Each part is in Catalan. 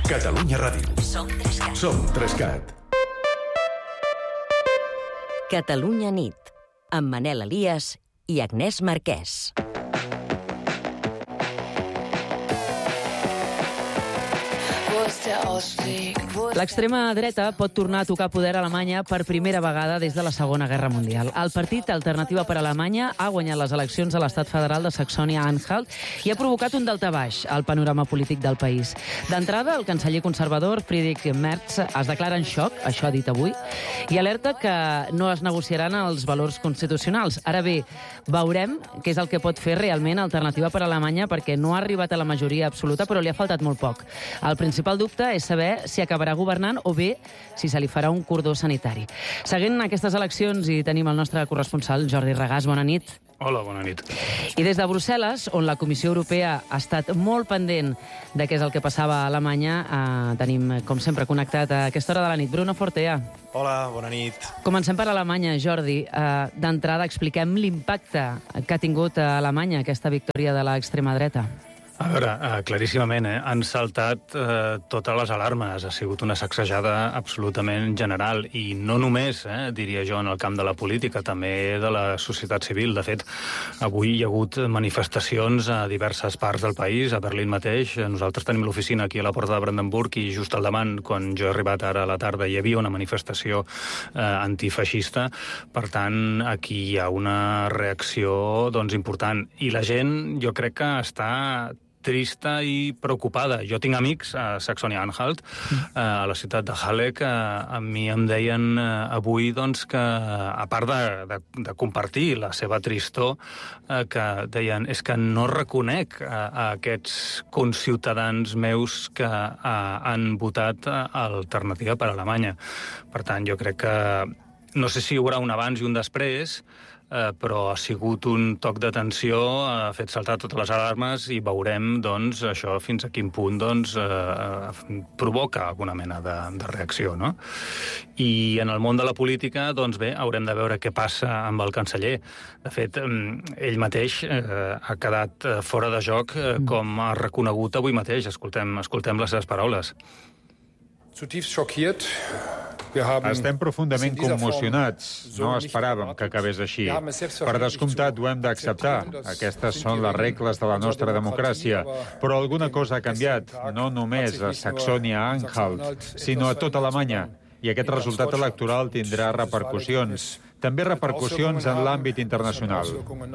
Catalunya Ràdio. Som 3CAT. Som 3CAT. Catalunya nit, amb Manel Elias i Agnès Marquès. L'extrema dreta pot tornar a tocar poder a Alemanya per primera vegada des de la Segona Guerra Mundial. El partit Alternativa per Alemanya ha guanyat les eleccions a l'estat federal de Saxònia-Anhalt i ha provocat un daltabaix al panorama polític del país. D'entrada, el canceller conservador Friedrich Merz es declara en xoc, això ha dit avui, i alerta que no es negociaran els valors constitucionals. Ara bé, veurem què és el que pot fer realment Alternativa per Alemanya, perquè no ha arribat a la majoria absoluta, però li ha faltat molt poc. El principal dubte és saber si acabarà governant o bé si se li farà un cordó sanitari. Seguint aquestes eleccions hi tenim el nostre corresponsal Jordi Regàs. Bona nit. Hola, bona nit. I des de Brussel·les, on la Comissió Europea ha estat molt pendent de què és el que passava a Alemanya, tenim, com sempre, connectat a aquesta hora de la nit Bruno Fortea. Hola, bona nit. Comencem per Alemanya, Jordi. D'entrada, expliquem l'impacte que ha tingut a Alemanya aquesta victòria de l'extrema dreta. A veure, claríssimament, han saltat totes les alarmes. Ha sigut una sacsejada absolutament general. I no només, diria jo, en el camp de la política, també de la societat civil. De fet, avui hi ha hagut manifestacions a diverses parts del país, a Berlín mateix. Nosaltres tenim l'oficina aquí a la porta de Brandenburg i just al davant, quan jo he arribat ara a la tarda, hi havia una manifestació antifeixista. Per tant, aquí hi ha una reacció important. I la gent, jo crec que està trista i preocupada. Jo tinc amics a Saxònia-Anhalt, a la ciutat de Halle, que a mi em deien avui que, a part de compartir la seva tristor, que deien, és que no reconec a aquests conciutadans meus que han votat Alternativa per Alemanya. Per tant, jo crec que no sé si hi haurà un abans i un després, però ha sigut un toc d'atenció, ha fet saltar totes les alarmes i veurem, això fins a quin punt provoca alguna mena de reacció, no? I en el món de la política, bé, haurem de veure què passa amb el canceller. De fet, ell mateix ha quedat fora de joc, com ha reconegut avui mateix. Escoltem les seves paraules. Zutiefst schockiert. Estem profundament commocionats. No esperàvem que acabés així. Per descomptat, ho hem d'acceptar. Aquestes són les regles de la nostra democràcia. Però alguna cosa ha canviat, no només a Saxònia-Anhalt, sinó a tota Alemanya. I aquest resultat electoral tindrà repercussions. També repercussions en l'àmbit internacional.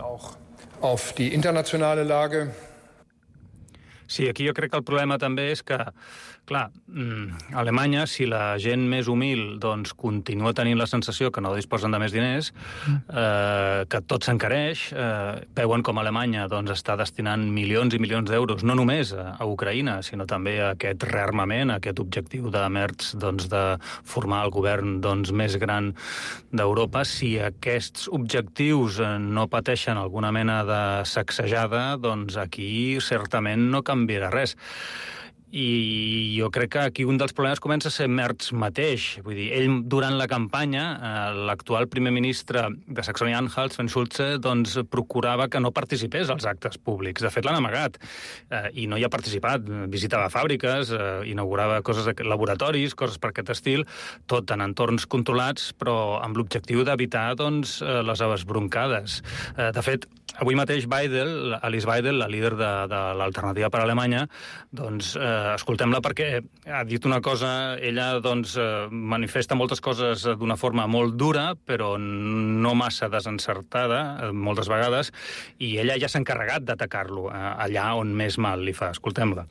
Sí, aquí jo crec que el problema també és que, clar, a Alemanya, si la gent més humil continua tenint la sensació que no disposen de més diners, que tot s'encareix, veuen com Alemanya està destinant milions i milions d'euros, no només a Ucraïna, sinó també a aquest rearmament, a aquest objectiu de Merz de formar el govern més gran d'Europa. Si aquests objectius no pateixen alguna mena de sacsejada, aquí certament no canviarà res. I jo crec que aquí un dels problemes comença a ser Merz mateix. Vull dir, ell, durant la campanya, l'actual primer ministre de Saxònia-Anhalt, Sven Schulze, procurava que no participés als actes públics. De fet, l'han amagat. I no hi ha participat. Visitava fàbriques, inaugurava coses de laboratoris, coses per aquest estil, tot en entorns controlats, però amb l'objectiu d'evitar les esbroncades. De fet, avui mateix Alice Weidel, la líder de l'Alternativa per Alemanya, escoltem-la perquè ha dit una cosa, ella manifesta moltes coses d'una forma molt dura, però no massa desencertada, moltes vegades, i ella ja s'ha encarregat d'atacar-lo allà on més mal li fa. Escoltem-la.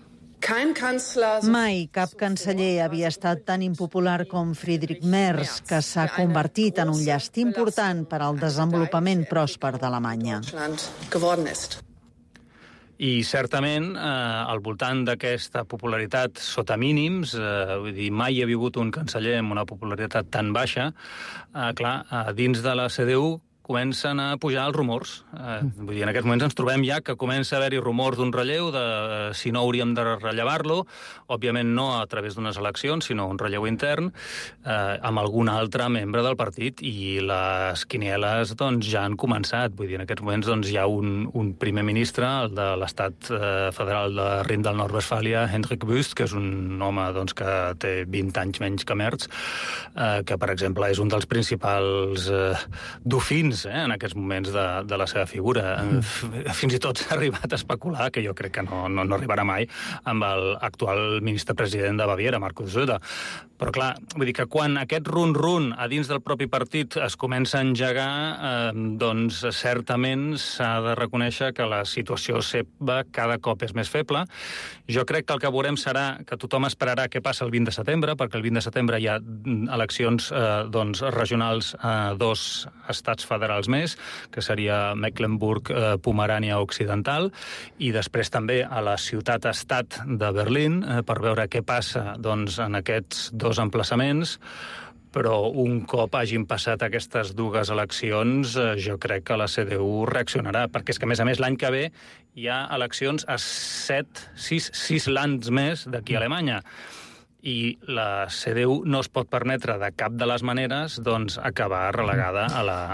Mai cap canceller havia estat tan impopular com Friedrich Merz, que s'ha convertit en un llast important per al desenvolupament pròsper d'Alemanya. I certament, al voltant d'aquesta popularitat sota mínims, vull dir, mai hi ha hagut un canceller amb una popularitat tan baixa, clar, dins de la CDU comencen a pujar els rumors. Vull dir, en aquests moments ens trobem ja que comença a haver-hi rumors d'un relleu, de si no hauríem de rellevar-lo, òbviament no a través d'unes eleccions, sinó un relleu intern, amb algun altre membre del partit, i les quinieles doncs, ja han començat. Vull dir, en aquests moments doncs, hi ha un primer ministre, el de l'estat federal de Rin del Nord-Westfàlia, Hendrik Wüst, que és un home doncs, que té 20 anys menys que Merz, que, per exemple, és un dels principals dofins en aquests moments de la seva figura. Fins i tot s'ha arribat a especular, que jo crec que no arribarà mai, amb l'actual ministre-president de Baviera, Markus Söder. Però, clar, vull dir que quan aquest run-run a dins del propi partit es comença a engegar, doncs certament s'ha de reconèixer que la situació seva cada cop és més feble. Jo crec que el que veurem serà que tothom esperarà què passa el 20 de setembre, perquè el 20 de setembre hi ha eleccions doncs, regionals a 2 estats federals més, que seria Mecklenburg, Pomerània Occidental, i després també a la ciutat-estat de Berlín, per veure què passa doncs, en aquests 2 emplaçaments. Però un cop hagin passat aquestes 2 eleccions, jo crec que la CDU reaccionarà, perquè és que, a més, l'any que ve hi ha eleccions a 6 lands més d'aquí a Alemanya. I la CDU no es pot permetre de cap de les maneres doncs, acabar relegada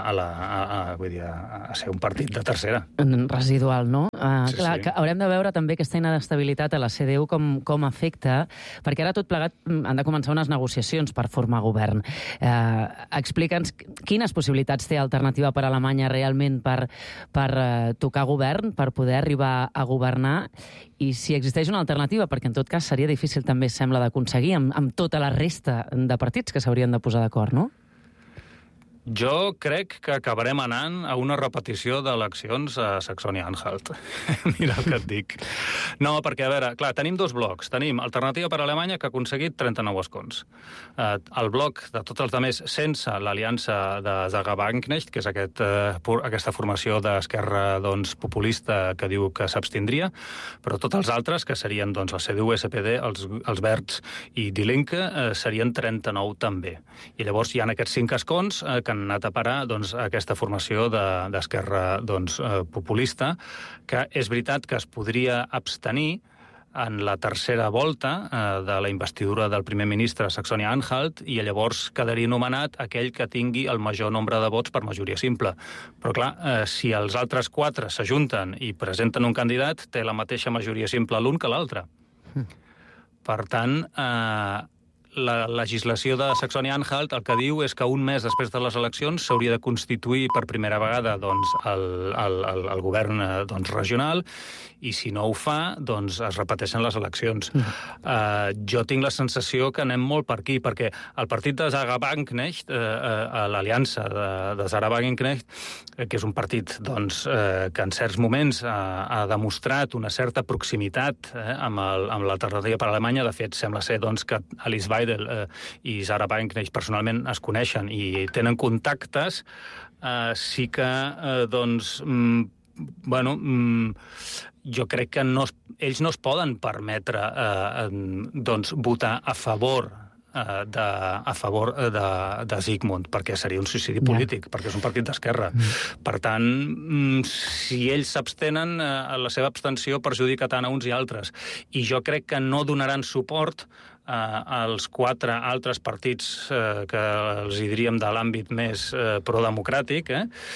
a ser un partit de tercera. Residual, no? Sí. Que haurem de veure també aquesta inestabilitat a la CDU com afecta, perquè ara tot plegat han de començar unes negociacions per formar govern. Explica'ns quines possibilitats té Alternativa per Alemanya realment per tocar govern, per poder arribar a governar, i si existeix una alternativa, perquè en tot cas seria difícil també, sembla, d'aconseguir amb tota la resta de partits que s'haurien de posar d'acord, no? Jo crec que acabarem anant a una repetició d'eleccions a Saxònia-Anhalt. Mira el que et dic. No, perquè, a veure, clar, tenim 2 blocs. Tenim Alternativa per Alemanya, que ha aconseguit 39 escons. El bloc de tots els altres, sense l'aliança de Sarah Wagenknecht, que és aquesta formació d'esquerra doncs, populista que diu que s'abstindria, però tots els altres, que serien doncs, el CDU, SPD, els Verds i Die Linke, serien 39 també. I llavors hi ha aquests 5 escons que han anat a parar doncs, aquesta formació d'esquerra doncs, populista, que és veritat que es podria abstenir en la tercera volta de la investidura del primer ministre a Saxònia-Anhalt, i llavors quedaria nomenat aquell que tingui el major nombre de vots per majoria simple. Però clar, si els altres 4 s'ajunten i presenten un candidat, té la mateixa majoria simple l'un que l'altre. Per tant, la legislació de Saxònia-Anhalt el que diu és que un mes després de les eleccions s'hauria de constituir per primera vegada doncs, el govern doncs, regional, i si no ho fa, doncs es repeteixen les eleccions. Jo tinc la sensació que anem molt per aquí, perquè el partit de Sarah Wagenknecht, l'aliança de Sarah Wagenknecht, que és un partit doncs, que en certs moments ha demostrat una certa proximitat amb l'Alternativa per Alemanya. De fet, sembla ser doncs, que Alice Weidel i Sarah Wagenknecht personalment es coneixen i tenen contactes. Sí que, doncs, jo crec que ells no es poden permetre doncs, votar a favor de Sigmund, perquè seria un suïcidi polític, perquè és un partit d'esquerra. Per tant, si ells s'abstenen, la seva abstenció perjudica tant a uns i altres. I jo crec que no donaran suport als 4 altres partits que els hi diríem de l'àmbit més prodemocràtic,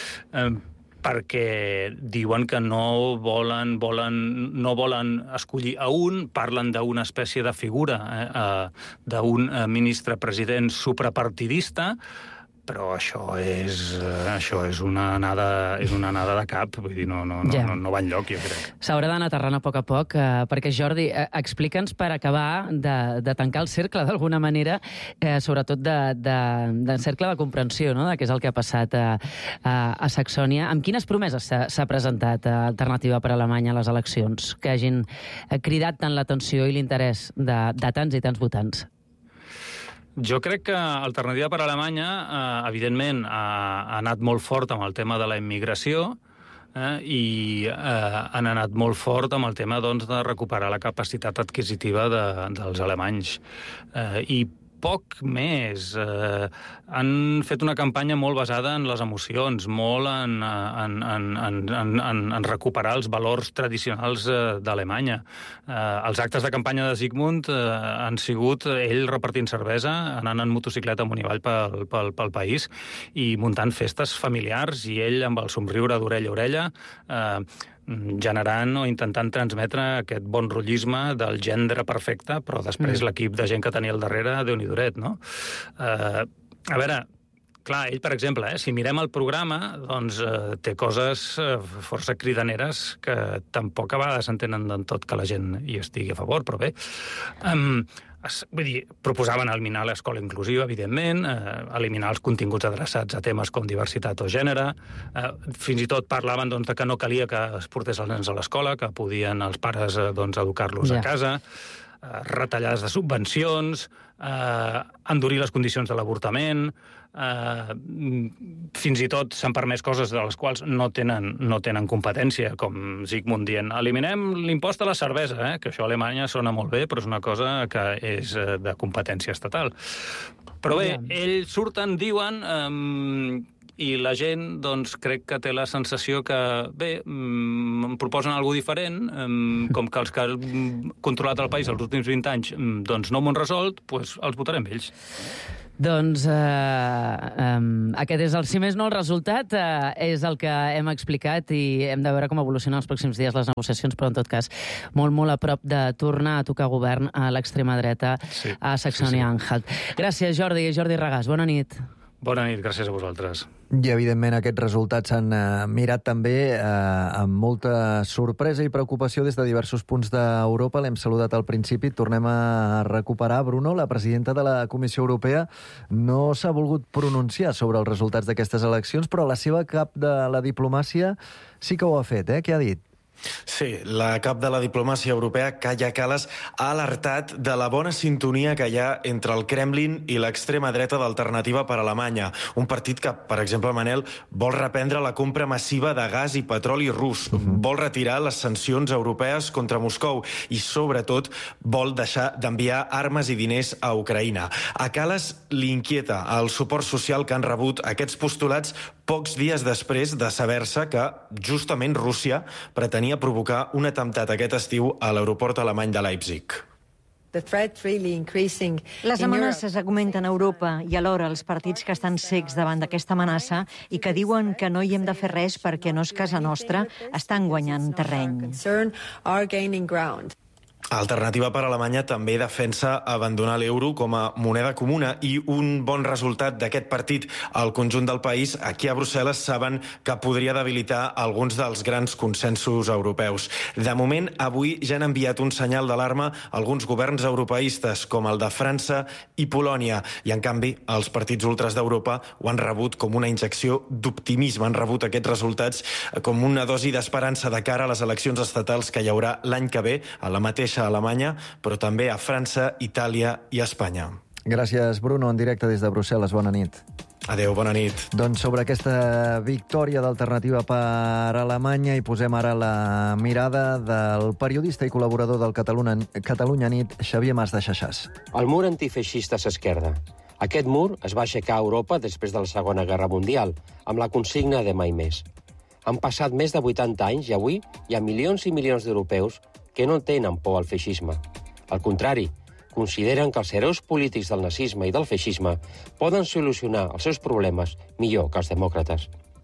perquè diuen que no volen escollir a un, parlen d'una espècie de figura, d'un ministre-president suprapartidista, però això és una anada de cap, vull dir, no va enlloc, jo crec. S'haurà d'anar aterrant a poc, perquè, Jordi, explica'ns per acabar de tancar el cercle d'alguna manera, sobretot de cercle de comprensió, no?, de què és el que ha passat a Saxònia. Amb quines promeses s'ha presentat Alternativa per Alemanya a les eleccions que hagin cridat tant l'atenció i l'interès de tants i tants votants? Jo crec que Alternativa per Alemanya, evidentment, ha anat molt fort amb el tema de la immigració i han anat molt fort amb el tema doncs, de recuperar la capacitat adquisitiva dels alemanys. I poc més. Han fet una campanya molt basada en les emocions, molt en recuperar els valors tradicionals d'Alemanya. Els actes de campanya de Sigmund han sigut ell repartint cervesa, anant en motocicleta amunt i avall pel país i muntant festes familiars, i ell amb el somriure d'orella a orella, generant o intentant transmetre aquest bon rotllisme del gendre perfecte, però després l'equip de gent que tenia al darrere, Déu-n'hi-do-ret, no? A veure, clar, ell, per exemple, si mirem el programa, doncs té coses força cridaneres que tampoc a vegades s'entenen en tot que la gent hi estigui a favor, però bé... Vull dir, proposaven eliminar l'escola inclusiva, evidentment, eliminar els continguts adreçats a temes com diversitat o gènere, fins i tot parlaven de que no calia que es portés els nens a l'escola, que podien els pares educar-los a casa, retallades de subvencions, endurir les condicions de l'avortament, fins i tot s'han permès coses de les quals no tenen competència, com Sigmund dient eliminem l'impost a la cervesa, que això a Alemanya sona molt bé, però és una cosa que és de competència estatal. Però bé, ells surten, diuen... I la gent, doncs, crec que té la sensació que, bé, em proposen alguna cosa diferent, com que els que han controlat el país els últims 20 anys doncs no m'ho han resolt, doncs els votarem ells. Doncs aquest és, si més no el resultat, és el que hem explicat i hem de veure com evolucionen els pròxims dies les negociacions, però en tot cas molt, molt a prop de tornar a tocar govern a l'extrema dreta a Saxònia-Anhalt. Gràcies, Jordi Regàs. Bona nit. Bona nit, gràcies a vosaltres. I, evidentment, aquests resultats s'han mirat també amb molta sorpresa i preocupació des de diversos punts d'Europa. L'hem saludat al principi. Tornem a recuperar, Bruno. La presidenta de la Comissió Europea no s'ha volgut pronunciar sobre els resultats d'aquestes eleccions, però la seva cap de la diplomàcia sí que ho ha fet, Què ha dit? Sí, la cap de la diplomàcia europea, Kaja Kallas, ha alertat de la bona sintonia que hi ha entre el Kremlin i l'extrema dreta d'Alternativa per Alemanya. Un partit que, per exemple, Manel, vol reprendre la compra massiva de gas i petroli rus, vol retirar les sancions europees contra Moscou i, sobretot, vol deixar d'enviar armes i diners a Ucraïna. A Kallas li inquieta el suport social que han rebut aquests postulats pocs dies després de saber-se que, justament, Rússia pretenia provocar un atemptat aquest estiu a l'aeroport alemany de Leipzig. Les amenaces augmenten a Europa i alhora els partits que estan cecs davant d'aquesta amenaça i que diuen que no hi hem de fer res perquè no és casa nostra, estan guanyant terreny. Alternativa per Alemanya també defensa abandonar l'euro com a moneda comuna i un bon resultat d'aquest partit al conjunt del país, aquí a Brussel·les saben que podria debilitar alguns dels grans consensos europeus. De moment, avui ja han enviat un senyal d'alarma alguns governs europeistes com el de França i Polònia i, en canvi, els partits ultres d'Europa ho han rebut com una injecció d'optimisme, han rebut aquests resultats com una dosi d'esperança de cara a les eleccions estatals que hi haurà l'any que ve a la mateixa a Alemanya, però també a França, Itàlia i Espanya. Gràcies, Bruno, en directe des de Brussel·les. Bona nit. Adéu, bona nit. Doncs sobre aquesta victòria d'Alternativa per Alemanya hi posem ara la mirada del periodista i col·laborador del Catalunya Nit, Xavier Mas de Xaxàs. El mur antifeixista s'esquerda. Aquest mur es va aixecar a Europa després de la Segona Guerra Mundial, amb la consigna de mai més. Han passat més de 80 anys i avui hi ha milions i milions d'europeus que no tenen por al feixisme. Al contrari, consideren que els hereus polítics del nazisme i del feixisme poden solucionar els seus problemes millor que els demòcrates.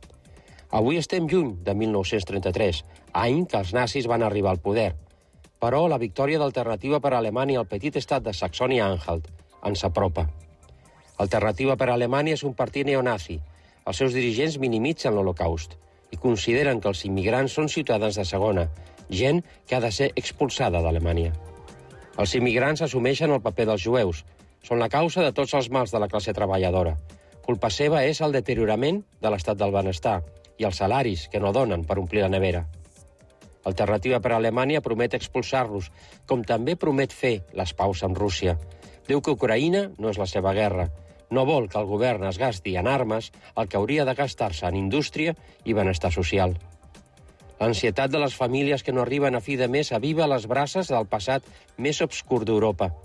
Avui estem lluny de 1933, any que els nazis van arribar al poder, però la victòria d'Alternativa per Alemanya al petit estat de Saxònia-Anhalt ens apropa. Alternativa per Alemanya és un partit neonazi. Els seus dirigents minimitzen l'Holocaust i consideren que els immigrants són ciutadans de segona, gent que ha de ser expulsada d'Alemanya. Els immigrants assumeixen el paper dels jueus. Són la causa de tots els mals de la classe treballadora. Culpa seva és el deteriorament de l'estat del benestar i els salaris que no donen per omplir la nevera. Alternativa per Alemanya promet expulsar-los, com també promet fer les paus amb Rússia. Diu que Ucraïna no és la seva guerra. No vol que el govern es gasti en armes el que hauria de gastar-se en indústria i benestar social. L'ansietat de les famílies que no arriben a fi de mes aviva les braces del passat més obscur d'Europa.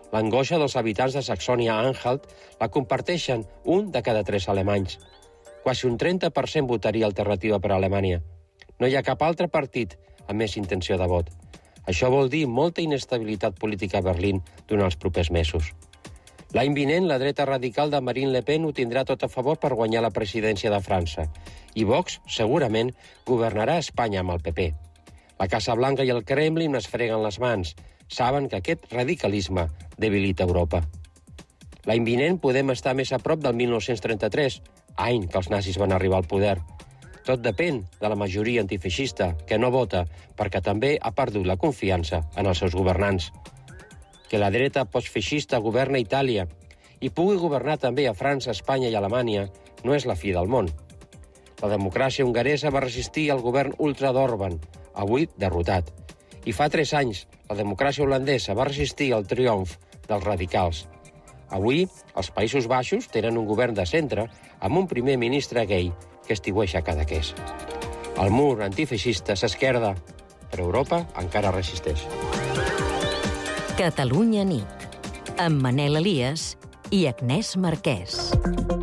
L'angoixa dels habitants de Saxònia-Anhalt la comparteixen 1 de cada 3 alemanys. Quasi un 30% votaria alternativa per a Alemanya. No hi ha cap altre partit amb més intenció de vot. Això vol dir molta inestabilitat política a Berlín durant els propers mesos. L'any vinent, la dreta radical de Marine Le Pen ho tindrà tot a favor per guanyar la presidència de França. I Vox, segurament, governarà Espanya amb el PP. La Casa Blanca i el Kremlin es freguen les mans. Saben que aquest radicalisme debilita Europa. L'any vinent podem estar més a prop del 1933, any que els nazis van arribar al poder. Tot depèn de la majoria antifeixista, que no vota perquè també ha perdut la confiança en els seus governants. Que la dreta postfeixista governa a Itàlia i pugui governar també a França, Espanya i Alemanya no és la fi del món. La democràcia hongaresa va resistir al govern ultra d'Orban, avui derrotat. I fa 3 anys, la democràcia holandesa va resistir al triomf dels radicals. Avui, els Països Baixos tenen un govern de centre amb un primer ministre gay que estiueixa Cadaqués. El mur antifeixista s'esquerda, però Europa encara resisteix. Catalunya nit, amb Manel Elias i Agnès Marquès.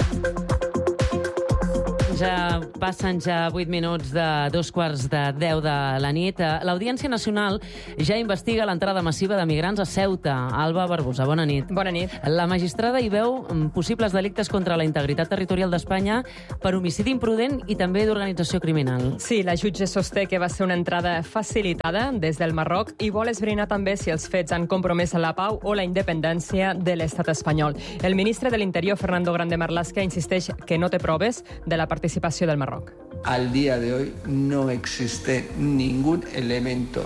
Ja passen 8 minuts de 2:15 de la nit. L'Audiència Nacional ja investiga l'entrada massiva de migrants a Ceuta. Alba Barbosa, bona nit. Bona nit. La magistrada hi veu possibles delictes contra la integritat territorial d'Espanya per homicidi imprudent i també d'organització criminal. Sí, la jutge sosté que va ser una entrada facilitada des del Marroc i vol esbrinar també si els fets han compromès la pau o la independència de l'estat espanyol. El ministre de l'Interior, Fernando Grande Marlaska, insisteix que no té proves de la participació del Marroc. Al día de hoy no existe ningún elemento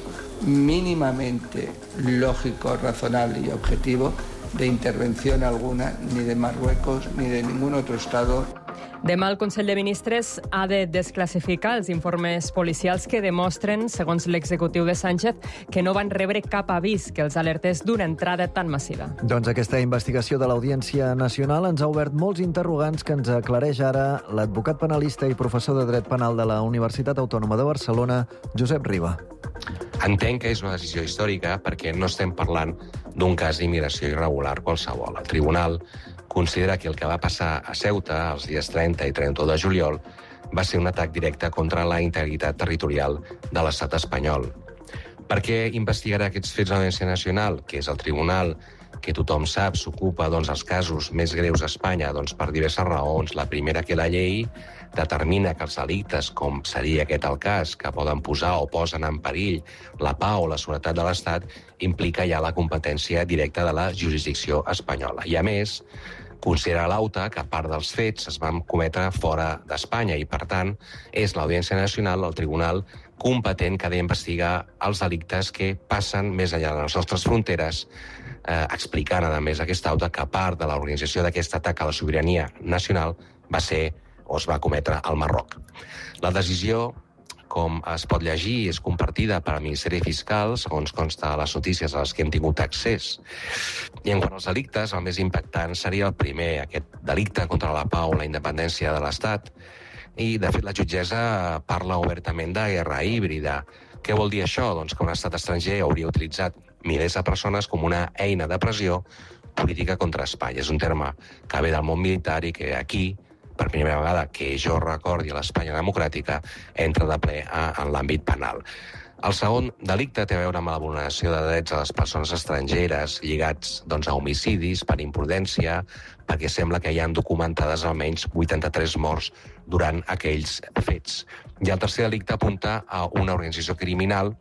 mínimamente lógico, razonable y objetivo de intervención alguna, ni de Marruecos ni de ningún otro Estado. Demà el Consell de Ministres ha de desclassificar els informes policials que demostren, segons l'executiu de Sánchez, que no van rebre cap avís que els alertés d'una entrada tan massiva. Doncs aquesta investigació de l'Audiència Nacional ens ha obert molts interrogants que ens aclareix ara l'advocat penalista i professor de dret penal de la Universitat Autònoma de Barcelona, Josep Riba. Entenc que és una decisió històrica perquè no estem parlant d'un cas d'immigració irregular qualsevol. El tribunal considera que el que va passar a Ceuta els dies 30 i 31 de juliol va ser un atac directe contra la integritat territorial de l'estat espanyol. Per què investigarà aquests fets l'Audiència Nacional, que és el tribunal que tothom sap s'ocupa dels casos més greus a Espanya per diverses raons? La primera, que la llei determina que els delictes, com seria aquest el cas, que poden posar o posen en perill la pau o la seguretat de l'Estat, implica ja la competència directa de la jurisdicció espanyola. I a més, considera l'AUTA que part dels fets es van cometre fora d'Espanya i, per tant, és l'Audiència Nacional, el tribunal competent que ha d'investigar els delictes que passen més enllà de les nostres fronteres, explicant, a més, aquesta AUTA que part de l'organització d'aquest atac a la sobirania nacional va ser o es va cometre al Marroc. La decisió, com es pot llegir, és compartida per al Ministeri Fiscal, segons consta a les notícies a les que hem tingut accés. I en quant als delictes, el més impactant seria el primer, aquest delicte contra la pau o la independència de l'Estat. I, de fet, la jutgessa parla obertament de guerra híbrida. Què vol dir això? Doncs que un estat estranger hauria utilitzat milers de persones com una eina de pressió política contra Espanya. És un terme que ve del món militar i que aquí, per primera vegada que jo recordi a l'Espanya democràtica, entra de ple en l'àmbit penal. El segon delicte té a veure amb la vulneració de drets a les persones estrangeres lligats a homicidis per imprudència, perquè sembla que hi han documentades almenys 83 morts durant aquells fets. I el tercer delicte apunta a una organització criminal,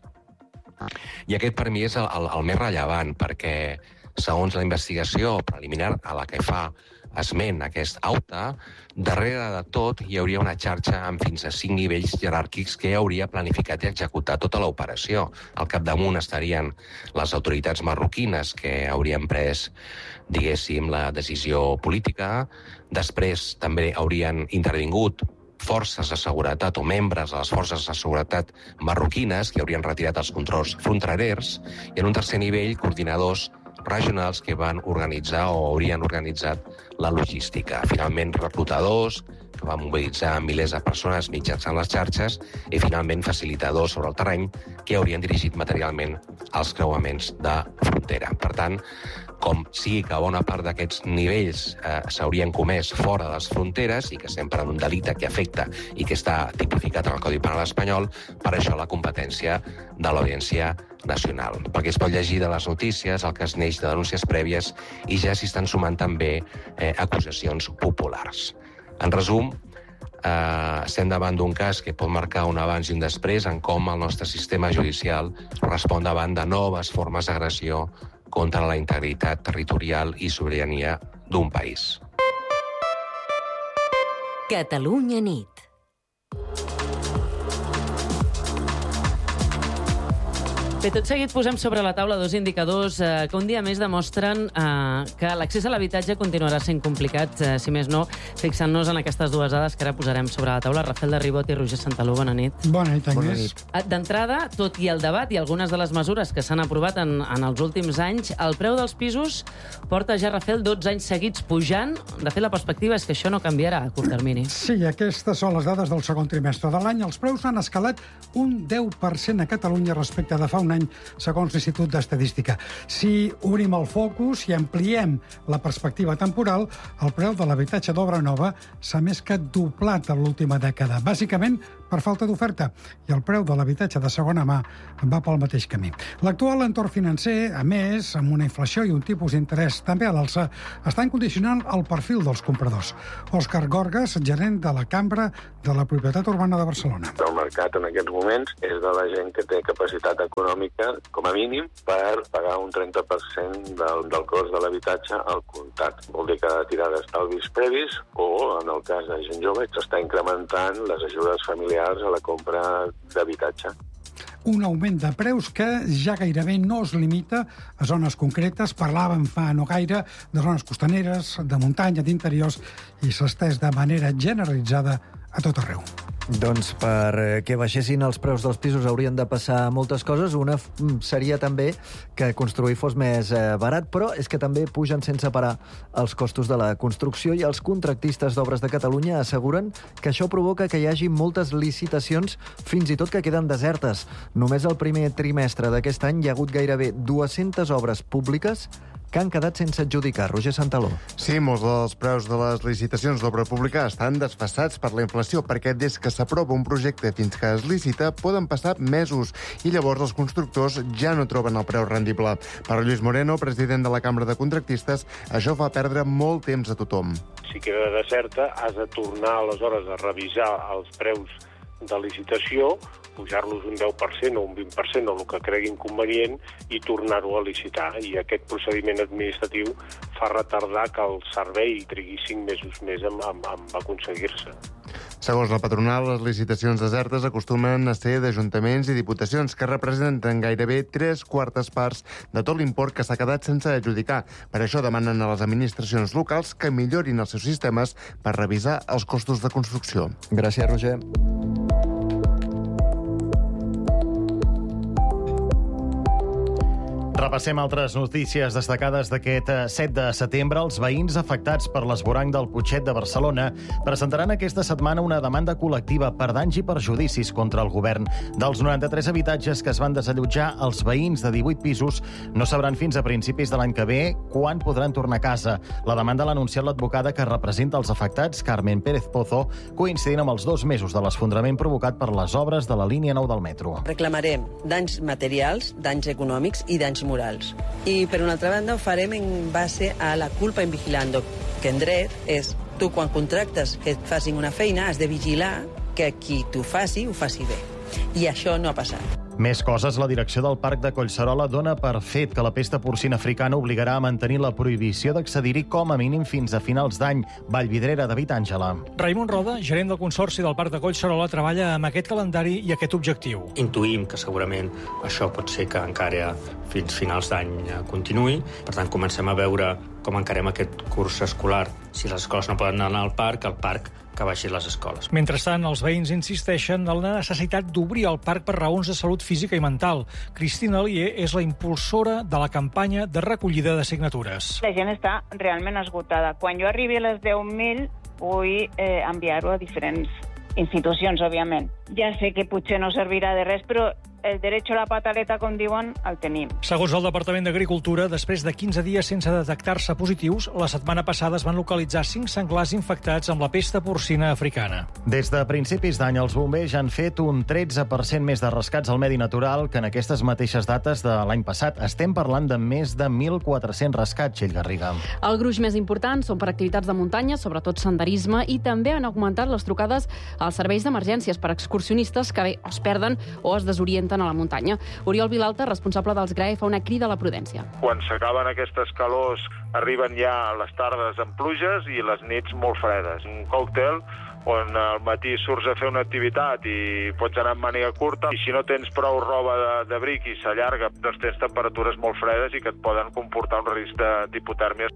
i aquest per mi és el més rellevant, perquè segons la investigació preliminar a la que fa esment aquest AUTA, darrere de tot hi hauria una xarxa amb fins a 5 nivells jeràrquics que hauria planificat i executat tota l'operació. Al capdamunt estarien les autoritats marroquines que haurien pres, diguéssim, la decisió política. Després també haurien intervingut forces de seguretat o membres de les forces de seguretat marroquines que haurien retirat els controls fronterers. I en un tercer nivell, coordinadors regionals que van organitzar o haurien organitzat la logística. Finalment, reclutadors que van mobilitzar milers de persones mitjançant les xarxes i, finalment, facilitadors sobre el terreny que haurien dirigit materialment els creuaments de frontera. Per tant, com sigui que bona part d'aquests nivells s'haurien comès fora de les fronteres i que estem parlant d'un delicte que afecta i que està tipificat en el Codi Penal espanyol, per això la competència de l'Audiència Nacional. Perquè es pot llegir de les notícies, el cas neix de denúncies prèvies i ja s'hi estan sumant també acusacions populars. En resum, estem davant d'un cas que pot marcar un abans i un després en com el nostre sistema judicial respon davant de noves formes d'agressió contra la integritat territorial i sobirania d'un país. Catalunya nit. Bé, tot seguit posem sobre la taula dos indicadors que un dia més demostren que l'accés a l'habitatge continuarà sent complicat, si més no, fixant-nos en aquestes dues dades que ara posarem sobre la taula. Rafael de Ribot i Roger Santaló, bona nit. Bona nit, Agnès. D'entrada, tot i el debat i algunes de les mesures que s'han aprovat en els últims anys, el preu dels pisos porta ja, Rafael, 12 anys seguits pujant. De fet, la perspectiva és que això no canviarà a curt termini. Sí, aquestes són les dades del segon trimestre de l'any. Els preus han escalat un 10% a Catalunya respecte de fa un any, segons l'Institut d'Estadística. Si obrim el focus i ampliem la perspectiva temporal, el preu de l'habitatge d'obra nova s'ha més que doblat en l'última dècada, bàsicament per falta d'oferta, i el preu de l'habitatge de segona mà va pel mateix camí. L'actual entorn financer, a més, amb una inflació i un tipus d'interès també a l'alça, estan condicionant el perfil dels compradors. Òscar Gorgas, gerent de la Cambra de la Propietat Urbana de Barcelona. El mercat en aquests moments és de la gent que té capacitat econòmica, com a mínim, per pagar un 30% del cost de l'habitatge al comptat. Vol dir que ha de tirar d'estalvis previs o, en el cas de gent jove, s'està incrementant les ajudes familiars a la compra d'habitatge. Un augment de preus que ja gairebé no es limita a zones concretes. Parlàvem fa no gaire de zones costaneres, de muntanya, d'interiors, i s'ha estès de manera generalitzada a tot arreu. Doncs perquè baixessin els preus dels pisos haurien de passar moltes coses. Una seria també que construir fos més barat, però és que també pugen sense parar els costos de la construcció i els contractistes d'obres de Catalunya asseguren que això provoca que hi hagi moltes licitacions, fins i tot que queden desertes. Només el primer trimestre d'aquest any hi ha hagut gairebé 200 obres públiques que han quedat sense adjudicar. Roger Santaló. Sí, molts dels preus de les licitacions d'obra pública estan desfasats per la inflació, perquè des que s'aprova un projecte fins que es licita poden passar mesos i llavors els constructors ja no troben el preu rendible. Per Lluís Moreno, president de la Cambra de Contractistes, això fa perdre molt temps a tothom. Si queda deserta, has de tornar aleshores a revisar els preus de licitació, pujar-los un 10% o un 20% o el que creguin convenient i tornar-ho a licitar. I aquest procediment administratiu fa retardar que el servei trigui 5 mesos més en aconseguir-se. Segons la patronal, les licitacions desertes acostumen a ser d'ajuntaments i diputacions que representen gairebé 3/4 parts de tot l'import que s'ha quedat sense adjudicar. Per això demanen a les administracions locals que millorin els seus sistemes per revisar els costos de construcció. Gràcies, Roger. Repassem altres notícies destacades d'aquest 7 de setembre. Els veïns afectats per l'esvoranc del Putxet de Barcelona presentaran aquesta setmana una demanda col·lectiva per danys i perjudicis contra el govern. Dels 93 habitatges que es van desallotjar, els veïns de 18 pisos no sabran fins a principis de l'any que ve quan podran tornar a casa. La demanda l'ha anunciat l'advocada que representa els afectats, Carmen Pérez Pozo, coincidint amb els 2 mesos de l'esfondrament provocat per les obres de la línia 9 del metro. Reclamarem danys materials, danys econòmics i danys morals. I, per una altra banda, ho farem en base a la culpa in vigilando, que en dret és tu, quan contractes que et facin una feina, has de vigilar que qui t'ho faci, ho faci bé. I això no ha passat. Més coses, la direcció del Parc de Collserola dona per fet que la pesta porcina africana obligarà a mantenir la prohibició d'accedir-hi com a mínim fins a finals d'any. Vallvidrera, David Àngela. Raimon Roda, gerent del Consorci del Parc de Collserola, treballa amb aquest calendari i aquest objectiu. Intuïm que segurament això pot ser que encara fins finals d'any continuï. Per tant, comencem a veure com encarem aquest curs escolar. Si les escoles no poden anar al parc que baixin les escoles. Mentrestant, els veïns insisteixen en la necessitat d'obrir el parc per raons de salut física i mental. Cristina Alier és la impulsora de la campanya de recollida de signatures. La gent està realment esgotada. Quan jo arribi a les 10.000, vull enviar-ho a diferents institucions, òbviament. Ja sé que potser no servirà de res, però el derecho a la pataleta, com diuen, el tenim. Segons el Departament d'Agricultura, després de 15 dies sense detectar-se positius, la setmana passada es van localitzar 5 senglars infectats amb la pesta porcina africana. Des de principis d'any, els bombers han fet un 13% més de rescats al medi natural que en aquestes mateixes dates de l'any passat. Estem parlant de més de 1.400 rescats, Txell Garriga. El gruix més important són per activitats de muntanya, sobretot senderisme, i també han augmentat les trucades als serveis d'emergències per excursionistes que bé es perden o es desorienten a la muntanya. Oriol Vilalta, responsable dels GRAE, fa una crida a la prudència. Quan s'acaben aquestes calors, arriben ja les tardes amb pluges i les nits molt fredes. Un còctel on al matí surts a fer una activitat i pots anar amb màniga curta, i si no tens prou roba d'abric i s'allarga, doncs tens temperatures molt fredes i que et poden comportar un risc d'hipotèrmia.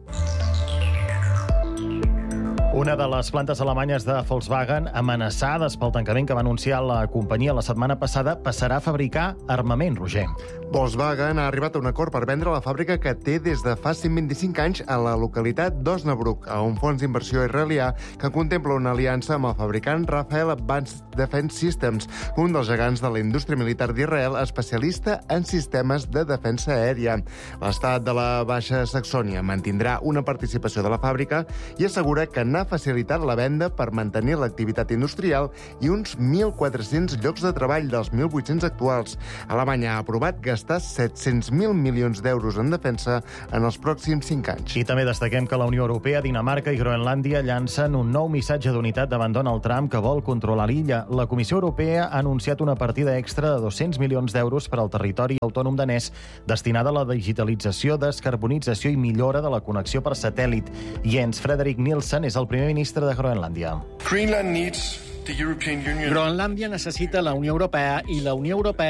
Una de les plantes alemanyes de Volkswagen, amenaçades pel tancament que va anunciar la companyia la setmana passada, passarà a fabricar armament, Roger. Volkswagen ha arribat a un acord per vendre la fàbrica que té des de fa 125 anys a la localitat d'Osnabrück, a un fons d'inversió israelià que contempla una aliança amb el fabricant Rafael Advanced Defense Systems, un dels gegants de la indústria militar d'Israel, especialista en sistemes de defensa aèria. L'estat de la Baixa Saxònia mantindrà una participació de la fàbrica i assegura que n'ha facilitat la venda per mantenir l'activitat industrial i uns 1.400 llocs de treball dels 1.800 actuals. Alemanya ha aprovat gastar 700.000 milions d'euros en defensa en els pròxims 5 anys. I també destaquem que la Unió Europea, Dinamarca i Groenlàndia llancen un nou missatge d'unitat davant Donald Trump que vol controlar l'illa. La Comissió Europea ha anunciat una partida extra de 200 milions d'euros per al territori autònom danès destinada a la digitalització, descarbonització i millora de la connexió per satèl·lit. Jens Frederik Nielsen és el primer ministre de Groenlàndia. Groenlàndia necessita la Unió Europea i la Unió Europea